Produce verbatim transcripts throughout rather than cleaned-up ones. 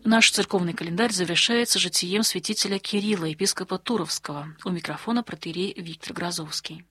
Наш церковный календарь завершается житием святителя Кирилла, епископа Туровского. У микрофона протоиерей Виктор Грозовский.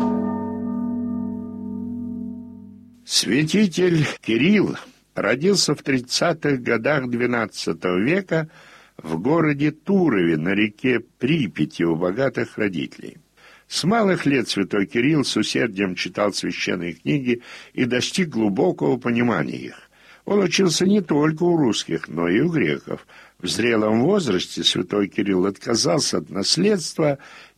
Святитель Кирилл родился в тридцатых годах двенадцатого века в городе Турове на реке Припяти у богатых родителей. С малых лет святой Кирилл с усердием читал священные книги и достиг глубокого понимания их. Он учился не только у русских, но и у греков. В зрелом возрасте святой Кирилл отказался от наследства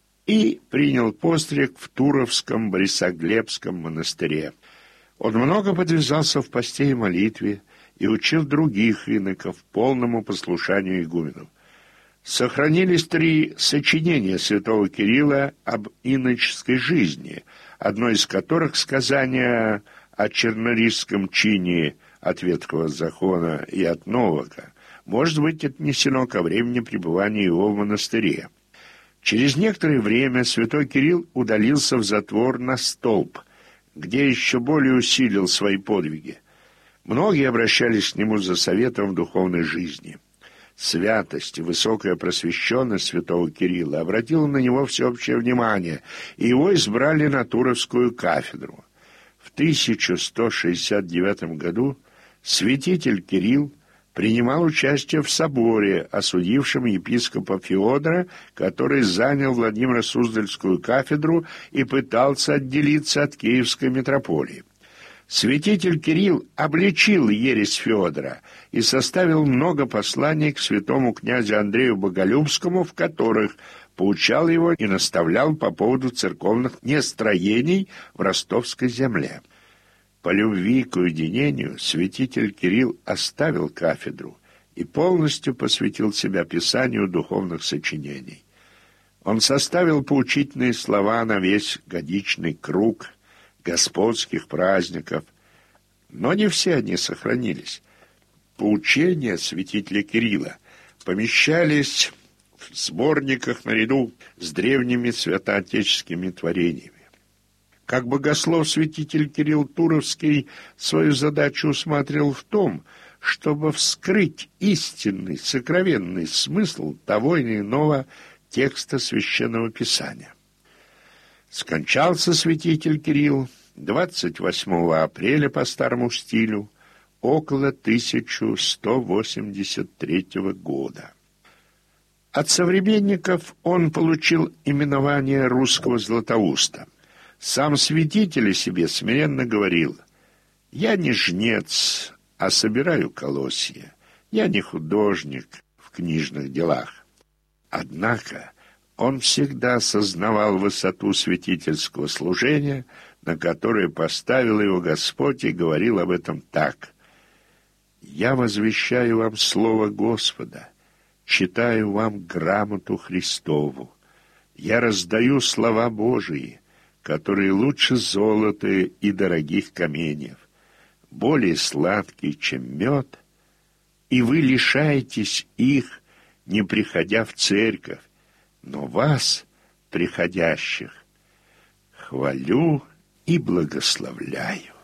и принял постриг в Туровском Борисоглебском монастыре. Он много подвязался в посте и молитве и учил других иноков полному послушанию игумену. Сохранились три сочинения святого Кирилла об иноческой жизни, одно из которых сказание о чернорижском чине от Ветхого Закона и от Нового может быть отнесено ко времени пребывания его в монастыре. Через некоторое время святой Кирилл удалился в затвор на столб, где еще более усилил свои подвиги. Многие обращались к нему за советом в духовной жизни. Святость и высокая просвещенность святого Кирилла обратила на него всеобщее внимание, и его избрали на Туровскую кафедру. В тысяча сто шестьдесят девятом году святитель Кирилл принимал участие в соборе, осудившем епископа Феодора, который занял Владимиро-Суздальскую кафедру и пытался отделиться от Киевской митрополии. Святитель Кирилл обличил ересь Феодора и составил много посланий к святому князю Андрею Боголюбскому, в которых поучал его и наставлял по поводу церковных нестроений в ростовской земле. По любви к уединению святитель Кирилл оставил кафедру и полностью посвятил себя писанию духовных сочинений. Он составил поучительные слова на весь годичный круг господских праздников, но не все они сохранились. Поучения святителя Кирилла помещались в сборниках наряду с древними святоотеческими творениями. Как богослов святитель Кирилл Туровский свою задачу усматривал в том, чтобы вскрыть истинный, сокровенный смысл того или иного текста Священного Писания. Скончался святитель Кирилл двадцать восьмого апреля по старому стилю около тысяча сто восемьдесят третьего года. От современников он получил именование русского Златоуста. Сам святитель о себе смиренно говорил: «Я не жнец, а собираю колосья. Я не художник в книжных делах». Однако он всегда сознавал высоту святительского служения, на которое поставил его Господь, и говорил об этом так: «Я возвещаю вам слово Господа, читаю вам грамоту Христову. Я раздаю слова Божии, которые лучше золота и дорогих каменьев, более сладкие, чем мед, и вы лишаетесь их, не приходя в церковь, но вас, приходящих, хвалю и благословляю».